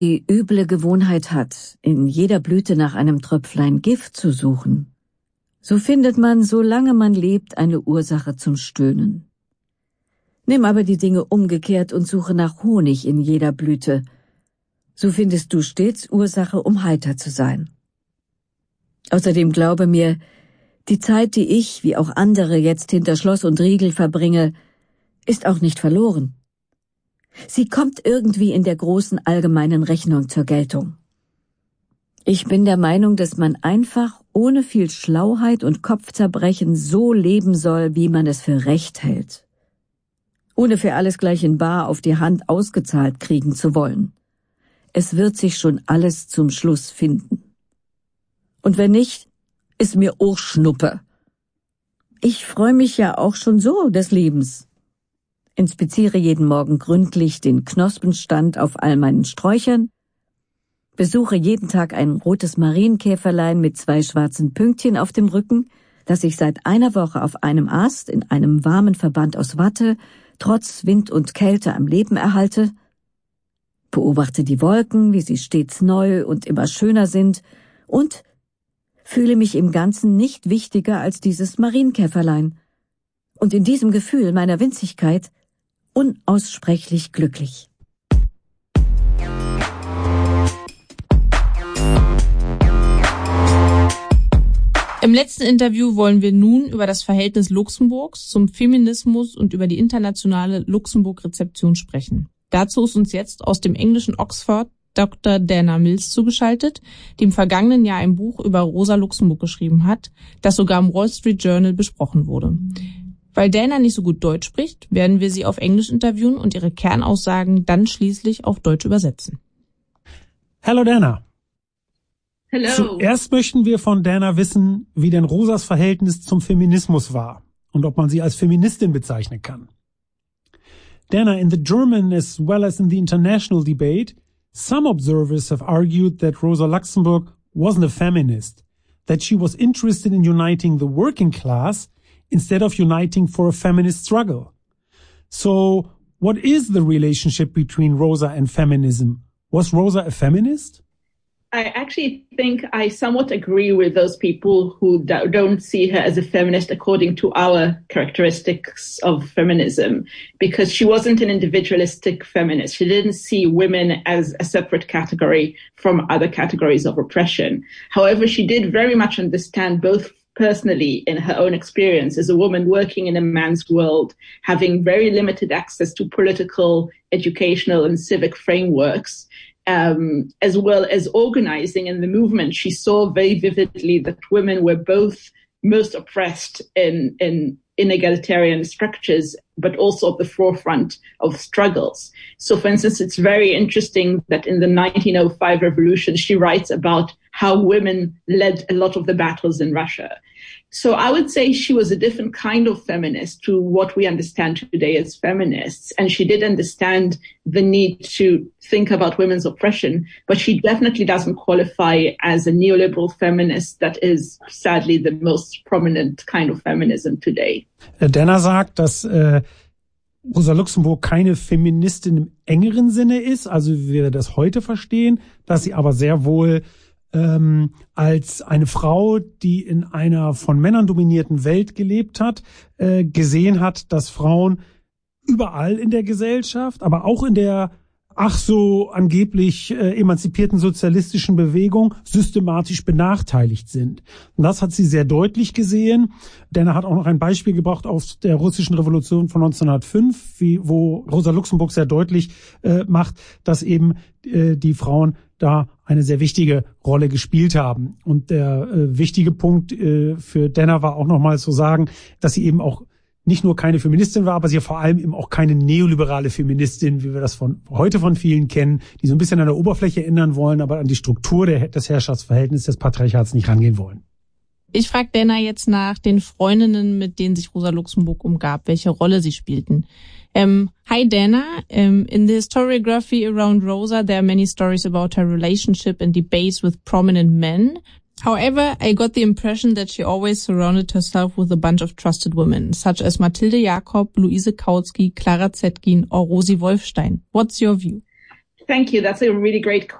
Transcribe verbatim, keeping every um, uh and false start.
die üble Gewohnheit hat, in jeder Blüte nach einem Tröpflein Gift zu suchen, so findet man, solange man lebt, eine Ursache zum Stöhnen. Nimm aber die Dinge umgekehrt und suche nach Honig in jeder Blüte, so findest du stets Ursache, um heiter zu sein. Außerdem glaube mir, die Zeit, die ich, wie auch andere, jetzt hinter Schloss und Riegel verbringe, ist auch nicht verloren. Sie kommt irgendwie in der großen allgemeinen Rechnung zur Geltung. Ich bin der Meinung, dass man einfach ohne viel Schlauheit und Kopfzerbrechen so leben soll, wie man es für recht hält, ohne für alles gleich in bar auf die Hand ausgezahlt kriegen zu wollen. Es wird sich schon alles zum Schluss finden. Und wenn nicht, ist mir auch Schnuppe. Ich freue mich ja auch schon so des Lebens. Inspiziere jeden Morgen gründlich den Knospenstand auf all meinen Sträuchern, besuche jeden Tag ein rotes Marienkäferlein mit zwei schwarzen Pünktchen auf dem Rücken, das ich seit einer Woche auf einem Ast in einem warmen Verband aus Watte trotz Wind und Kälte am Leben erhalte, beobachte die Wolken, wie sie stets neu und immer schöner sind, und fühle mich im Ganzen nicht wichtiger als dieses Marienkäferlein und in diesem Gefühl meiner Winzigkeit unaussprechlich glücklich. Im letzten Interview wollen wir nun über das Verhältnis Luxemburgs zum Feminismus und über die internationale Luxemburg-Rezeption sprechen. Dazu ist uns jetzt aus dem englischen Oxford Doktor Dana Mills zugeschaltet, die im vergangenen Jahr ein Buch über Rosa Luxemburg geschrieben hat, das sogar im Wall Street Journal besprochen wurde. Weil Dana nicht so gut Deutsch spricht, werden wir sie auf Englisch interviewen und ihre Kernaussagen dann schließlich auf Deutsch übersetzen. Hallo Dana. Hello. Zuerst möchten wir von Dana wissen, wie denn Rosas Verhältnis zum Feminismus war und ob man sie als Feministin bezeichnen kann. Dana, in the German as well as in the international debate, some observers have argued that Rosa Luxemburg wasn't a feminist, that she was interested in uniting the working class instead of uniting for a feminist struggle. So, what is the relationship between Rosa and feminism? Was Rosa a feminist? I actually think I somewhat agree with those people who do- don't see her as a feminist according to our characteristics of feminism, because she wasn't an individualistic feminist. She didn't see women as a separate category from other categories of oppression. However, she did very much understand both personally in her own experience as a woman working in a man's world, having very limited access to political, educational and civic frameworks, Um, as well as organizing in the movement. She saw very vividly that women were both most oppressed in, in inegalitarian structures, but also at the forefront of struggles. So, for instance, it's very interesting that in the nineteen oh five revolution, she writes about how women led a lot of the battles in Russia. So I would say she was a different kind of feminist to what we understand today as feminists. And she did understand the need to think about women's oppression, but she definitely doesn't qualify as a neoliberal feminist that is sadly the most prominent kind of feminism today. Dana sagt, dass äh, Rosa Luxemburg keine Feministin im engeren Sinne ist, also wie wir das heute verstehen, dass sie aber sehr wohl Ähm, als eine Frau, die in einer von Männern dominierten Welt gelebt hat, äh, gesehen hat, dass Frauen überall in der Gesellschaft, aber auch in der ach so angeblich äh, emanzipierten sozialistischen Bewegung systematisch benachteiligt sind. Und das hat sie sehr deutlich gesehen, denn er hat auch noch ein Beispiel gebracht aus der russischen Revolution von neunzehnhundertfünf, wie, wo Rosa Luxemburg sehr deutlich äh, macht, dass eben äh, die Frauen da eine sehr wichtige Rolle gespielt haben. Und der äh, wichtige Punkt äh, für Dana war auch nochmal zu sagen, dass sie eben auch nicht nur keine Feministin war, aber sie vor allem eben auch keine neoliberale Feministin, wie wir das von heute von vielen kennen, die so ein bisschen an der Oberfläche ändern wollen, aber an die Struktur der, des Herrschaftsverhältnisses des Patriarchats nicht rangehen wollen. Ich frage Dana jetzt nach den Freundinnen, mit denen sich Rosa Luxemburg umgab, welche Rolle sie spielten. Um, hi Dana, um, in the historiography around Rosa, there are many stories about her relationship and debates with prominent men. However, I got the impression that she always surrounded herself with a bunch of trusted women, such as Mathilde Jacob, Luise Kautsky, Clara Zetkin or Rosi Wolfstein. What's your view? Thank you. That's a really great